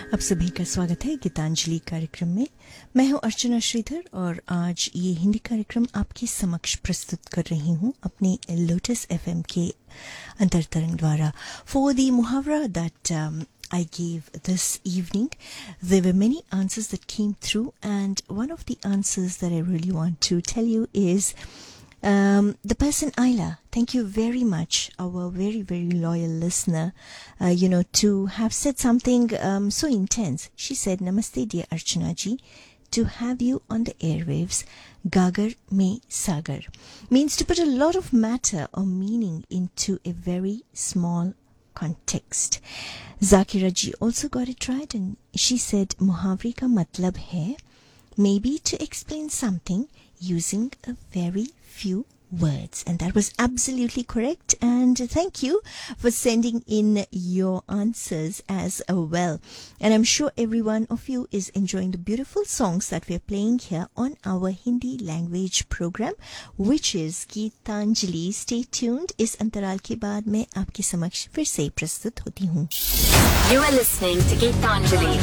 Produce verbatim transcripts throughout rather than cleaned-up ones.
आप सभी का स्वागत है गीतांजलि कार्यक्रम में। मैं हूं अर्चना श्रीधर और आज ये हिंदी कार्यक्रम आपके समक्ष प्रस्तुत कर रही हूं अपने लोटस एफएम के अंतरतरंग द्वारा। फॉर द मुहावरा that I gave this evening, there were many answers that came through, and one of the answers that I really want to tell you is Um, the person Ayla, thank you very much, our very, very loyal listener, uh, you know, to have said something um, so intense. She said, Namaste, dear Archana ji, to have you on the airwaves, Gagar mein Sagar, means to put a lot of matter or meaning into a very small context. Zakira ji also got it right, and she said, Muhavri ka matlab hai, maybe to explain something using a very few words, and that was absolutely correct. And thank you for sending in your answers as well. And I'm sure every one of you is enjoying the beautiful songs that we're playing here on our Hindi language program, which is Geetanjali. Stay tuned. इस अंतराल के बाद मैं आपके समक्ष फिर से प्रस्तुत होती हूँ. You are listening to Geetanjali.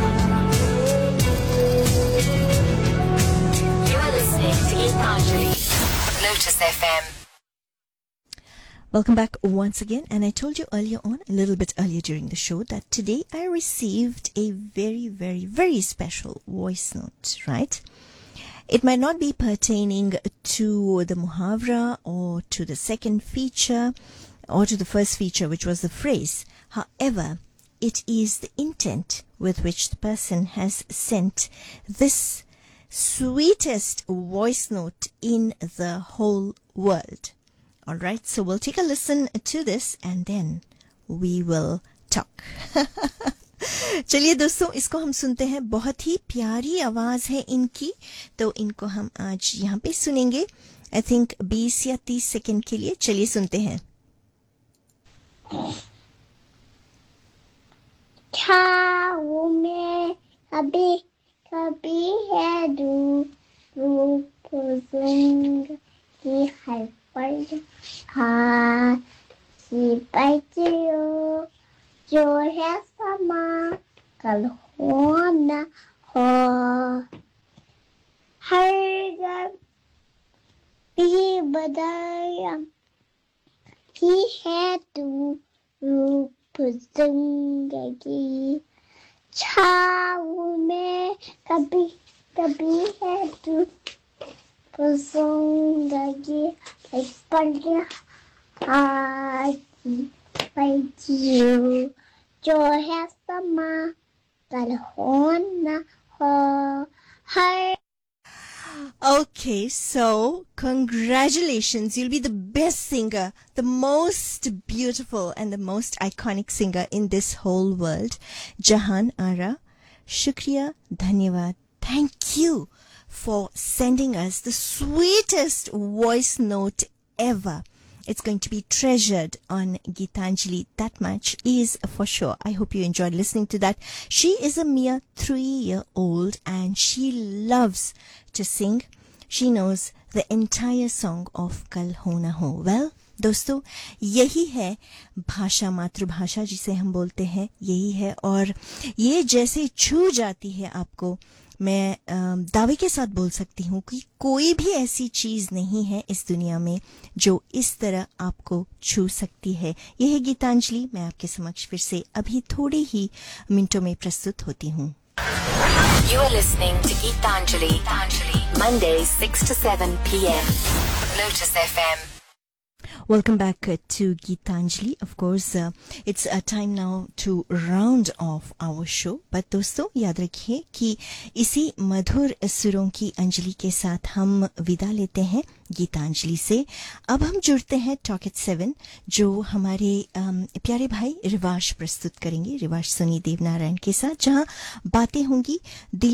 You are listening to Geetanjali. Lotus F M. Welcome back once again, and I told you earlier on, a little bit earlier during the show, that today I received a very, very, very special voice note, right? It might not be pertaining to the muhavra or to the second feature or to the first feature, which was the phrase. However, it is the intent with which the person has sent this sweetest voice note in the whole world. All right, so we'll take a listen to this and then we will talk. चलिए दोस्तों, इसको हम सुनते हैं. बहुत ही प्यारी आवाज है इनकी, तो इनको हम आज यहाँ पे सुनेंगे. आई थिंक बीस या तीस सेकंड के लिए. चलिए सुनते हैं. छाँव में अभी कभी है दू रूप जिंग की हर पल खासी बच्चियों जो है समा कल हो न हो हर गम भी बदाया की है दू रूप जिंदगी छाँव में कभी कभी है तू जिंदगी एक पल आज बच्चियों जो है समा कल हो न हो हर. Okay, so congratulations. You'll be the best singer, the most beautiful and the most iconic singer in this whole world. Jahan Ara, shukriya, dhanyavad. Thank you for sending us the sweetest voice note ever. It's going to be treasured on Geetanjali. That much is for sure. I hope you enjoyed listening to that. She is a mere three-year-old and she loves to sing. She knows the entire song of Kal Ho Na Ho. Well, दोस्तों, यही है भाषा, मातृभाषा जिसे हम बोलते हैं, यही है. और ये जैसे छू जाती है आपको, मैं दावे के साथ बोल सकती हूँ कि कोई भी ऐसी चीज नहीं है इस दुनिया में जो इस तरह आपको छू सकती है. यह है गीतांजलि. मैं आपके समक्ष फिर से अभी थोड़े ही मिनटों में प्रस्तुत होती हूँ. You are listening to Geetanjali. Mondays six to seven p.m. Lotus F M. Welcome back uh, to Geetanjali. Of course, uh, it's uh, time now to round off our show. But दोस्तों, याद रखिए कि इसी मधुर सुरों की अंजलि के साथ हम विदा लेते हैं गीतांजलि से. अब हम जुड़ते हैं टॉक एट सेवन, जो हमारे um, प्यारे भाई रिवाश प्रस्तुत करेंगे. रिवाश सोनी देवनारायण के साथ, जहां बातें होंगी दिल